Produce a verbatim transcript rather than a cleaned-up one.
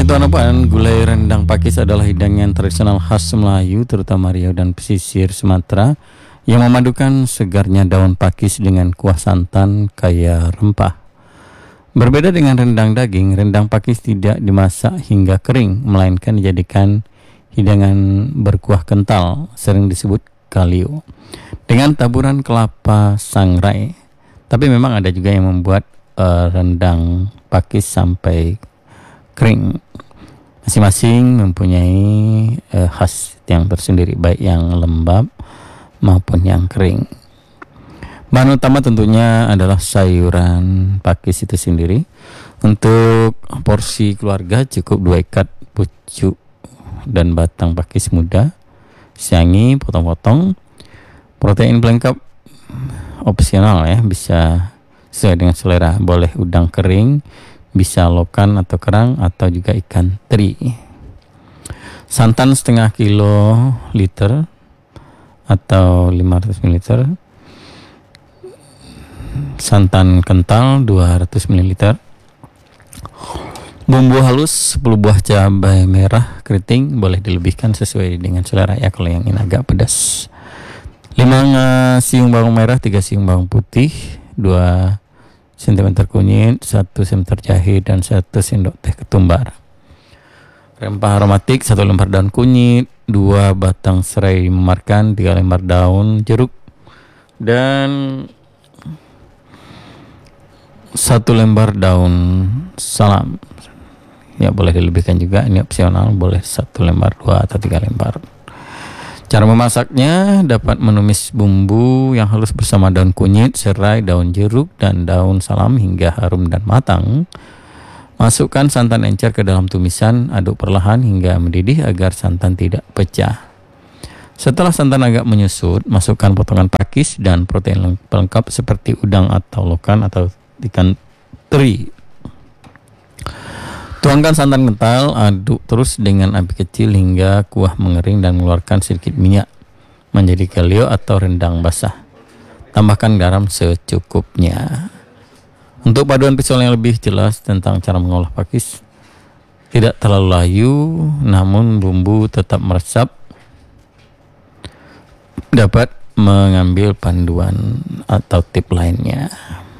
Ya tuan puan, gulai rendang pakis adalah hidangan tradisional khas Melayu, terutama Riau dan pesisir Sumatera, yang memadukan segarnya daun pakis dengan kuah santan kaya rempah. Berbeda dengan rendang daging, rendang pakis tidak dimasak hingga kering, melainkan dijadikan hidangan berkuah kental, sering disebut kalio, dengan taburan kelapa sangrai. Tapi memang ada juga yang membuat uh, rendang pakis sampai kering. Masing-masing mempunyai uh, khas yang tersendiri, baik yang lembab maupun yang kering. Bahan utama tentunya adalah sayuran pakis itu sendiri. Untuk porsi keluarga cukup dua ikat pucuk dan batang pakis muda, siangi potong-potong. Protein pelengkap opsional ya, bisa sesuai dengan selera. Boleh udang kering, bisa lokan atau kerang, atau juga ikan teri. Santan setengah kilo liter atau lima ratus mililiter. Santan kental dua ratus mililiter. Bumbu halus sepuluh buah cabai merah keriting, boleh dilebihkan sesuai dengan selera ya kalau yang ingin agak pedas. lima siung bawang merah, tiga siung bawang putih, dua sentimeter kunyit, satu sentimeter jahe, dan satu sendok teh ketumbar. Rempah aromatik, satu lembar daun kunyit, dua batang serai memarkan, tiga lembar daun jeruk, dan satu lembar daun salam. Ya boleh dilebihkan juga, ini opsional, boleh satu lembar, dua atau tiga lembar. Cara memasaknya, dapat menumis bumbu yang halus bersama daun kunyit, serai, daun jeruk, dan daun salam hingga harum dan matang. Masukkan santan encer ke dalam tumisan, aduk perlahan hingga mendidih agar santan tidak pecah. Setelah santan agak menyusut, masukkan potongan pakis dan protein pelengkap seperti udang atau lokan atau ikan teri. Tuangkan santan kental, aduk terus dengan api kecil hingga kuah mengering dan mengeluarkan sedikit minyak, menjadi kalio atau rendang basah. Tambahkan garam secukupnya. Untuk paduan visual yang lebih jelas tentang cara mengolah pakis, tidak terlalu layu namun bumbu tetap meresap, dapat mengambil panduan atau tip lainnya.